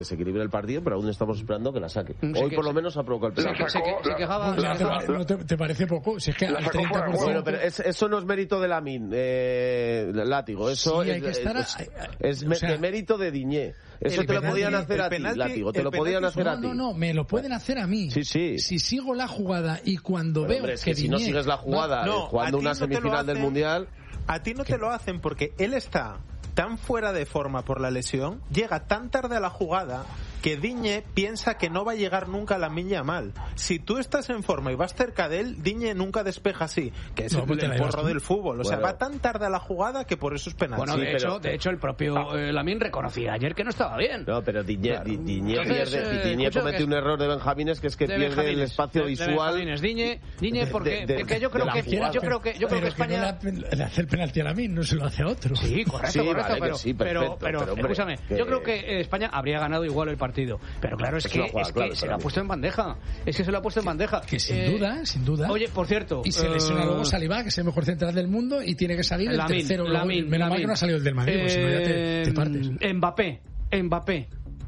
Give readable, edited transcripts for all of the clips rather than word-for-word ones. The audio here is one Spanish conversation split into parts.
se equilibre el partido, pero aún estamos esperando que la saque. Hoy por lo menos ha provocado el penalti. Se quejaba. ¿No te parece poco? Si es que al 30%... Bueno, pero eso no es mérito de Lamine, Látigo. Eso sí, es mérito de Diñé. Eso te lo podían hacer a ti, Látigo. Te lo podían hacer a ti. No, me lo pueden hacer a mí. Sí. Si sigo la jugada y cuando veo que si no sigues la jugada jugando una semifinal del Mundial... A ti no te lo hacen porque él está tan fuera de forma por la lesión, llega tan tarde a la jugada que Diñé piensa que no va a llegar nunca a Lamine Yamal. Si tú estás en forma y vas cerca de él, Diñé nunca despeja así, que es el porro del fútbol. O sea, va tan tarde a la jugada que por eso es penalti. Bueno, de hecho el propio Lamine reconocía ayer que no estaba bien. No, pero Diñé comete un error de Benjamines, que es que pierde el espacio visual. Diñé, porque yo creo que España le hace el penalti a Lamine, no se lo hace a otro. Sí, correcto, pero escúchame, yo creo que España habría ganado igual el partido. Pero claro, es que se lo ha puesto en bandeja. Que sin duda. Oye, por cierto... Y se lesiona luego Saliba, que es el mejor central del mundo, y tiene que salir el tercero. Menos mal que no ha salido el del Madrid, si no ya te partes. Mbappé.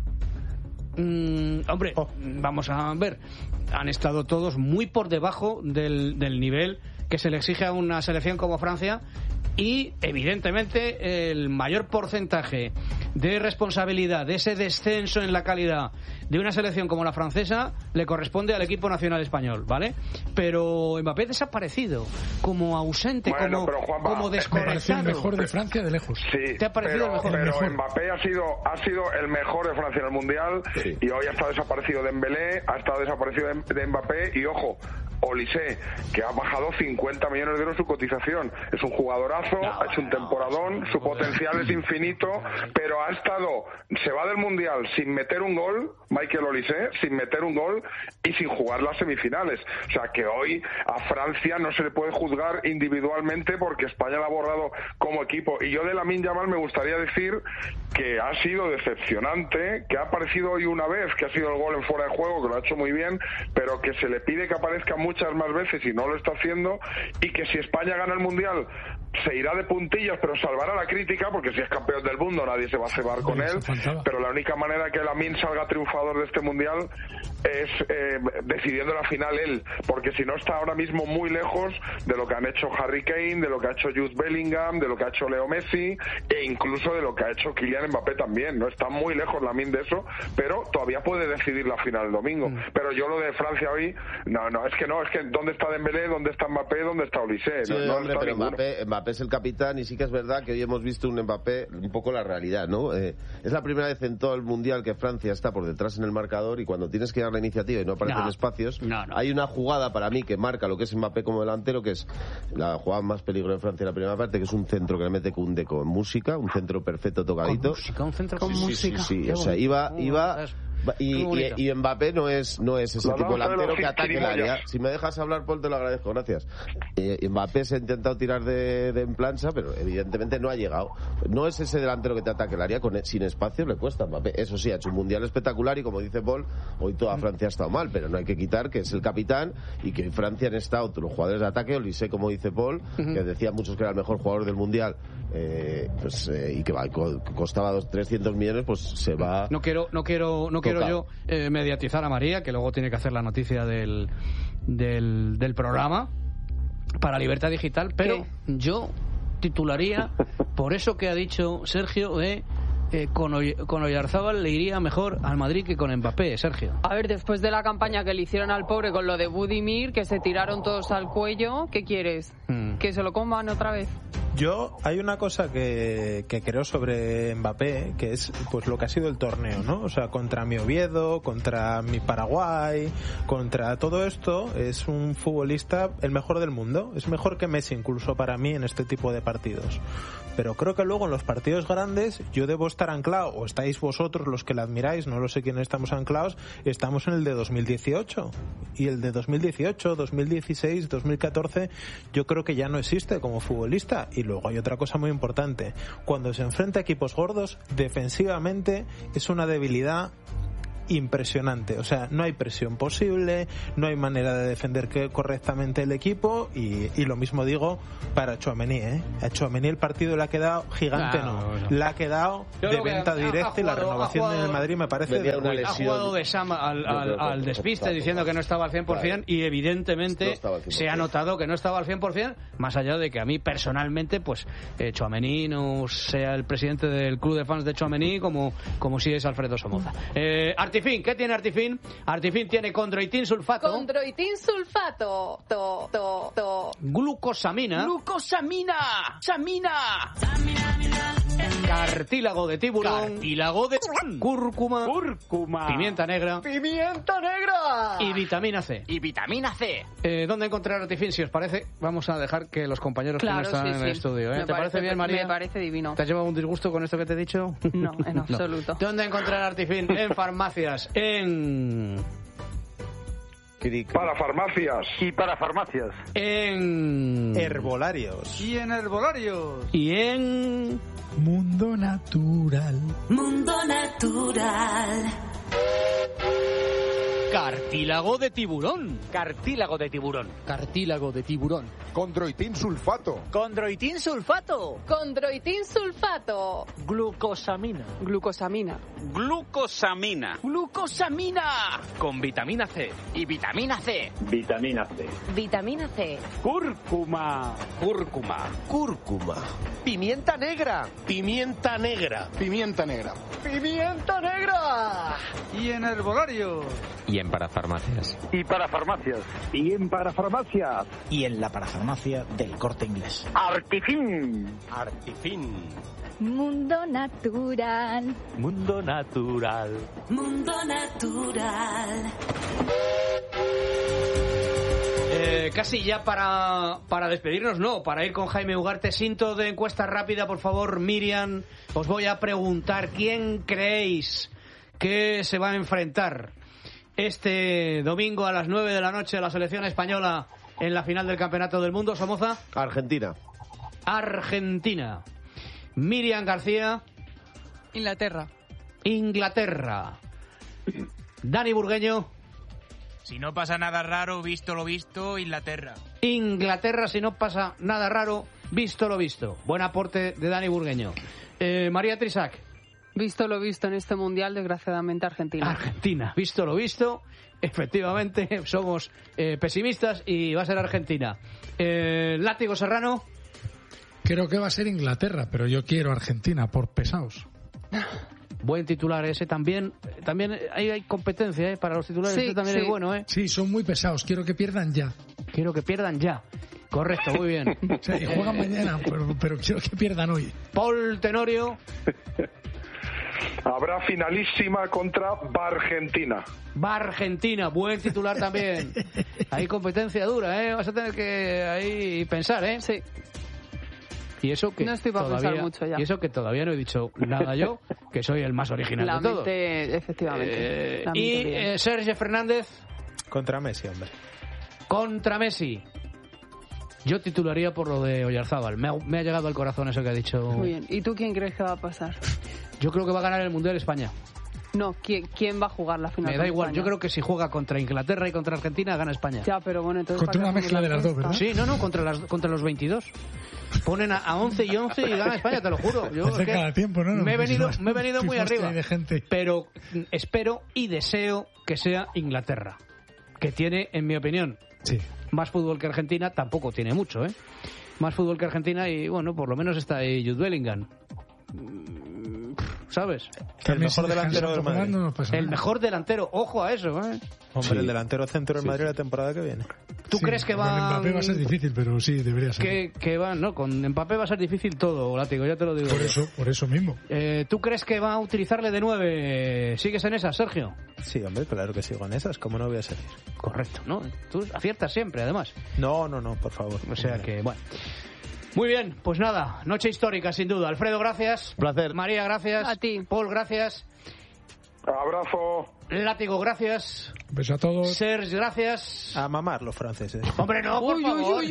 Hombre, vamos a ver. Han estado todos muy por debajo del nivel que se le exige a una selección como Francia. Y evidentemente el mayor porcentaje de responsabilidad de ese descenso en la calidad de una selección como la francesa le corresponde al equipo nacional español, ¿vale? Pero Mbappé desaparecido, como ausente, como desconectado. El mejor de Francia de lejos. Sí, ¿te ha parecido pero el mejor? Mbappé ha sido el mejor de Francia en el Mundial, y hoy ha estado desaparecido Dembélé, ha estado desaparecido de Mbappé, y ojo, Olise, que ha bajado 50 millones de euros su cotización. Es un jugadorazo, ha hecho un temporadón, su potencial es infinito, pero se va del Mundial sin meter un gol, Michael Olise, sin meter un gol y sin jugar las semifinales. O sea que hoy a Francia no se le puede juzgar individualmente porque España la ha borrado como equipo. Y yo de Lamine Yamal me gustaría decir que ha sido decepcionante, que ha aparecido hoy una vez, que ha sido el gol en fuera de juego, que lo ha hecho muy bien, pero que se le pide que aparezca muchas más veces y no lo está haciendo, y que si España gana el Mundial se irá de puntillas, pero salvará la crítica, porque si es campeón del mundo nadie se va a cebar con él, pero la única manera que Lamine salga triunfador de este Mundial es decidiendo la final él, porque si no está ahora mismo muy lejos de lo que han hecho Harry Kane, de lo que ha hecho Jude Bellingham, de lo que ha hecho Leo Messi, e incluso de lo que ha hecho Kylian Mbappé también. No está muy lejos Lamine de eso, pero todavía puede decidir la final el domingo. Pero yo lo de Francia hoy, es que ¿dónde está Dembélé? ¿Dónde está Mbappé? ¿Dónde está Olise? Sí, hombre, pero Mbappé es el capitán, y sí que es verdad que hoy hemos visto un Mbappé un poco la realidad, ¿no? Es la primera vez en todo el Mundial que Francia está por detrás en el marcador, y cuando tienes que dar la iniciativa y no aparecen espacios, hay una jugada para mí que marca lo que es Mbappé como delantero, que es la jugada más peligrosa de Francia en la primera parte, que es un centro que le mete Koundé con música, un centro perfecto tocadito. Un centro con música. Sí. O sea, iba y Mbappé no es ese tipo de delantero que ataque el área. Si me dejas hablar, Paul, te lo agradezco, gracias. Mbappé se ha intentado tirar de en plancha, pero evidentemente no ha llegado. No es ese delantero que te ataque el área, sin espacio le cuesta a Mbappé. Eso sí, ha hecho un Mundial espectacular, y como dice Paul, hoy toda Francia ha estado mal, pero no hay que quitar que es el capitán, y que en Francia han estado los jugadores de ataque, Olise, como dice Paul, que decían muchos que era el mejor jugador del Mundial, y que costaba 300 millones, pues se va. No quiero yo mediatizar a María, que luego tiene que hacer la noticia del programa para Libertad Digital, pero yo titularía por eso que ha dicho Sergio de con Oyarzábal le iría mejor al Madrid que con Mbappé, Sergio. A ver, después de la campaña que le hicieron al pobre con lo de Budimir, que se tiraron todos al cuello, ¿qué quieres? ¿Que se lo coman otra vez? Hay una cosa que creo sobre Mbappé, que es pues lo que ha sido el torneo, ¿no? O sea, contra mi Oviedo, contra mi Paraguay, contra todo esto, es un futbolista el mejor del mundo. Es mejor que Messi incluso para mí en este tipo de partidos. Pero creo que luego en los partidos grandes yo debo estar anclado, o estáis vosotros los que la admiráis, no lo sé quiénes estamos anclados, estamos en el de 2018. Y el de 2018, 2016, 2014, yo creo que ya no existe como futbolista. Y luego hay otra cosa muy importante. Cuando se enfrenta a equipos gordos, defensivamente es una debilidad impresionante. O sea, no hay presión posible, no hay manera de defender correctamente el equipo y lo mismo digo para Tchouaméni, A Tchouaméni el partido le ha quedado gigante, le ha quedado de venta directa y la renovación en el Madrid me parece de una lesión. Ha jugado de Sam al despiste diciendo que no estaba al 100% y evidentemente se ha notado que no estaba al 100%, más allá de que a mí personalmente pues Tchouaméni no sea el presidente del club de fans de Tchouaméni como sí es Alfredo Somoza. Artifin, ¿qué tiene Artifin? Artifin tiene condroitin sulfato. Condroitin sulfato. Glucosamina. Samina. Cartílago de tiburón. Cartílago de cúrcuma. Pimienta negra. Y vitamina C. ¿Dónde encontrar Artifin? Si os parece, vamos a dejar que los compañeros que no están en el estudio. ¿Te parece bien, María? Me parece divino. ¿Te has llevado un disgusto con esto que te he dicho? No, en absoluto. ¿Dónde encontrar Artifin? En farmacias. Para farmacias. Y para farmacias. En herbolarios. Y en herbolarios. Y en Mundo Natural. cartílago de tiburón. Condroitin sulfato. Glucosamina. Con vitamina C. Y vitamina C. Cúrcuma. Pimienta negra. Y en herbolarios. Y en parafarmacias. Y para farmacias. Y en la parafarmacia del Corte Inglés. Artifin. Mundo natural. Casi ya para despedirnos, no, para ir con Jaime Ugarte. Cinto de encuesta rápida, por favor, Miriam. Os voy a preguntar, ¿quién creéis que se va a enfrentar este domingo a las 9 de la noche a la selección española en la final del Campeonato del Mundo? Somoza. Argentina. Miriam García. Inglaterra. Dani Burgueño. Si no pasa nada raro, visto lo visto, Inglaterra. Si no pasa nada raro, visto lo visto. Buen aporte de Dani Burgueño. María Trisac. Visto lo visto en este mundial, desgraciadamente Argentina. Visto lo visto. Efectivamente, somos pesimistas y va a ser Argentina. Látigo Serrano. Creo que va a ser Inglaterra, pero yo quiero Argentina por pesados. Buen titular ese también. También hay competencia para los titulares. Este también es bueno, Sí, son muy pesados. Quiero que pierdan ya. Correcto, muy bien. O sea, y juegan mañana, pero quiero que pierdan hoy. Paul Tenorio. Habrá finalísima contra Argentina. Buen titular también. Hay competencia dura, Vas a tener que ahí pensar, Sí. Y eso que no estoy para pensar mucho ya. Y eso que todavía no he dicho nada yo, que soy el más original de todos. Efectivamente. Y Sergio Fernández. Contra Messi, hombre. Yo titularía por lo de Oyarzábal. Me ha llegado al corazón eso que ha dicho. Muy bien. ¿Y tú quién crees que va a pasar? Yo creo que va a ganar el Mundial España. No, ¿quién va a jugar la final? Me da igual, España? yo creo que si juega contra Inglaterra y contra Argentina, gana España. Ya, pero bueno, entonces... Contra una mezcla de las dos, ¿verdad? Sí, no, contra los 22. Ponen a 11 y 11 y gana España, te lo juro. Yo hace cada tiempo, ¿no? Me he venido muy arriba. De pero espero y deseo que sea Inglaterra, que tiene, en mi opinión, más fútbol que Argentina. Tampoco tiene mucho, más fútbol que Argentina y, bueno, por lo menos está ahí Jude Bellingham. ¿Sabes? El mejor delantero del Madrid. El mejor delantero, ojo a eso, Hombre, el delantero centro del Madrid la temporada que viene. ¿Tú crees que va...? Con Mbappé va a ser difícil, pero sí, debería ser. Con Mbappé va a ser difícil todo, Látigo, ya te lo digo. Por eso mismo. ¿Tú crees que va a utilizarle de 9? ¿Sigues en esas, Sergio? Sí, hombre, claro que sigo en esas, ¿cómo no voy a seguir? Correcto, ¿no? Tú aciertas siempre, además. No, por favor. O sea que, bueno... Muy bien, pues nada, noche histórica sin duda. Alfredo, gracias. Placer. María, gracias. A ti. Paul, gracias. Abrazo. Látigo, gracias. Beso a todos. Serge, gracias. A mamar los franceses. Hombre, no, por favor,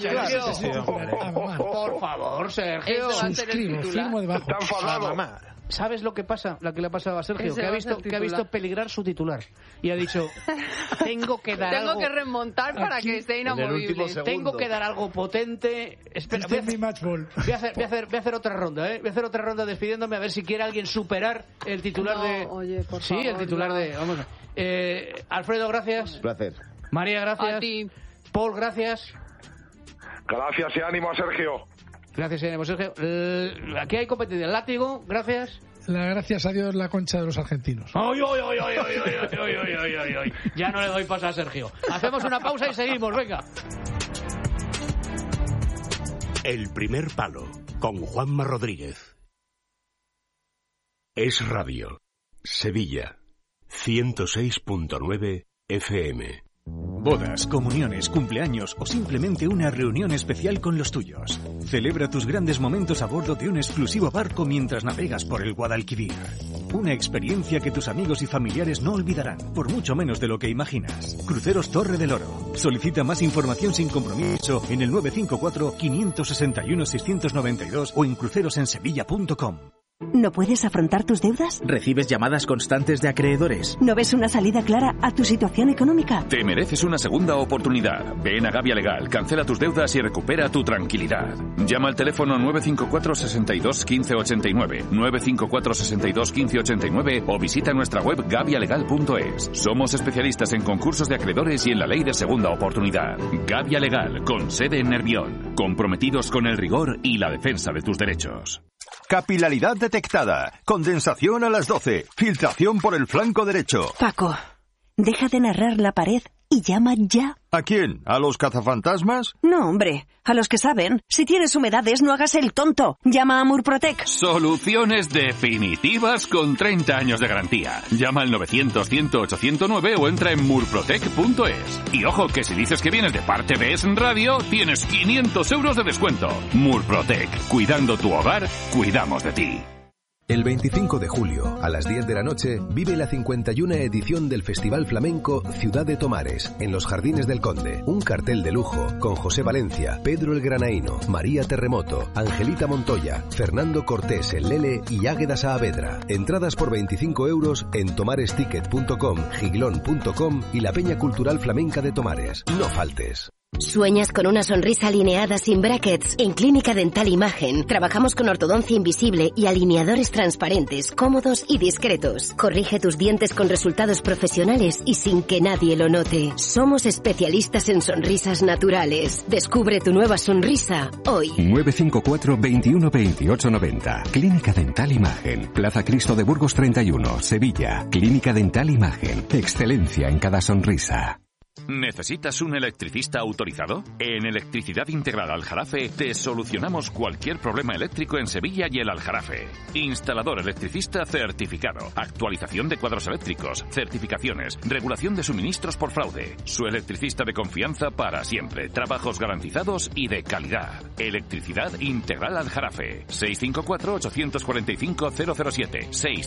Sergio. A mamar. Por favor, Sergio. Suscribo, firmo debajo. Está enfadado. A mamar. ¿sabes lo que pasa? Lo que le ha pasado a Sergio, que ha visto peligrar su titular y ha dicho, tengo que remontar para que esté inamovible. Tengo que dar algo potente. Espera, voy a hacer otra ronda, Voy a hacer otra ronda despidiéndome a ver si quiere alguien superar el titular de... Oye, por favor, el titular de... Vamos. Alfredo, gracias. Un placer. María, gracias. A ti. Paul, gracias. Gracias y ánimo a Sergio. Gracias y ánimo, Sergio. Aquí hay competencia. Látigo, gracias. Gracias a Dios la concha de los argentinos. ¡Ay! Ya no le doy paso a Sergio. Hacemos una pausa y seguimos, venga. El primer palo, con Juanma Rodríguez. Es Radio. Sevilla. 106.9 FM. Bodas, comuniones, cumpleaños o simplemente una reunión especial con los tuyos. Celebra tus grandes momentos a bordo de un exclusivo barco mientras navegas por el Guadalquivir. Una experiencia que tus amigos y familiares no olvidarán, por mucho menos de lo que imaginas. Cruceros Torre del Oro. Solicita más información sin compromiso en el 954-561-692 o en crucerosensevilla.com. ¿No puedes afrontar tus deudas? ¿Recibes llamadas constantes de acreedores? ¿No ves una salida clara a tu situación económica? Te mereces una segunda oportunidad. Ven a Gavia Legal, cancela tus deudas y recupera tu tranquilidad. Llama al teléfono 954 62 15 89, 954 62 15 89 o visita nuestra web gavialegal.es. Somos especialistas en concursos de acreedores y en la ley de segunda oportunidad. Gavia Legal, con sede en Nervión. Comprometidos con el rigor y la defensa de tus derechos. Capilaridad detectada. Condensación a las 12. Filtración por el flanco derecho. Paco, deja de narrar la pared y llama ya. ¿A quién? ¿A los cazafantasmas? No, hombre, a los que saben. Si tienes humedades, no hagas el tonto. Llama a Murprotec. Soluciones definitivas con 30 años de garantía. Llama al 900-100-809 o entra en murprotec.es. Y ojo, que si dices que vienes de parte de Es Radio, tienes 500 euros de descuento. Murprotec. Cuidando tu hogar, cuidamos de ti. El 25 de julio, a las 10 de la noche, vive la 51 edición del Festival Flamenco Ciudad de Tomares, en los Jardines del Conde. Un cartel de lujo, con José Valencia, Pedro el Granaíno, María Terremoto, Angelita Montoya, Fernando Cortés el Lele y Águeda Saavedra. Entradas por 25 euros en tomaresticket.com, giglón.com y la Peña Cultural Flamenca de Tomares. No faltes. ¿Sueñas con una sonrisa alineada sin brackets? En Clínica Dental Imagen trabajamos con ortodoncia invisible y alineadores transparentes, cómodos y discretos. Corrige tus dientes con resultados profesionales y sin que nadie lo note. Somos especialistas en sonrisas naturales. Descubre tu nueva sonrisa hoy. 954 21 28 90. Clínica Dental Imagen. Plaza Cristo de Burgos 31, Sevilla. Clínica Dental Imagen. Excelencia en cada sonrisa. ¿Necesitas un electricista autorizado? En Electricidad Integral Aljarafe te solucionamos cualquier problema eléctrico en Sevilla y el Aljarafe. Instalador electricista certificado, actualización de cuadros eléctricos, certificaciones, regulación de suministros por fraude. Su electricista de confianza para siempre, trabajos garantizados y de calidad. Electricidad Integral Aljarafe. 654-845-007.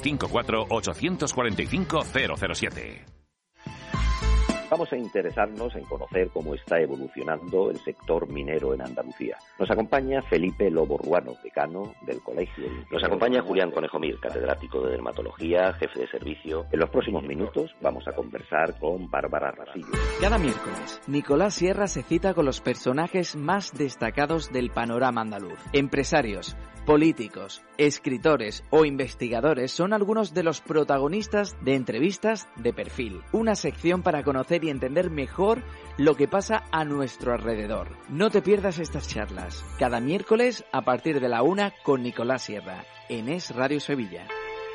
654-845-007. Vamos a interesarnos en conocer cómo está evolucionando el sector minero en Andalucía. Nos acompaña Felipe Lobo Ruano, decano del Colegio. Nos acompaña Julián Conejo Mir, catedrático de dermatología, jefe de servicio. En los próximos minutos vamos a conversar con Bárbara Rasillo. Cada miércoles, Nicolás Sierra se cita con los personajes más destacados del panorama andaluz. Empresarios, políticos, escritores o investigadores son algunos de los protagonistas de Entrevistas de Perfil, una sección para conocer y entender mejor lo que pasa a nuestro alrededor. No te pierdas estas charlas, cada miércoles a partir de la 1 con Nicolás Sierra, en Es Radio Sevilla.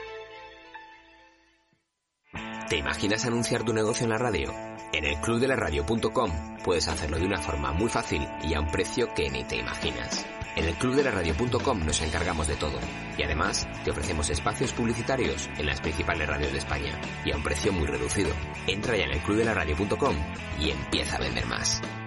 ¿Te imaginas anunciar tu negocio en la radio? En el clubdelaradio.com puedes hacerlo de una forma muy fácil y a un precio que ni te imaginas. En el clubdelaradio.com nos encargamos de todo y además te ofrecemos espacios publicitarios en las principales radios de España y a un precio muy reducido. Entra ya en el clubdelaradio.com y empieza a vender más.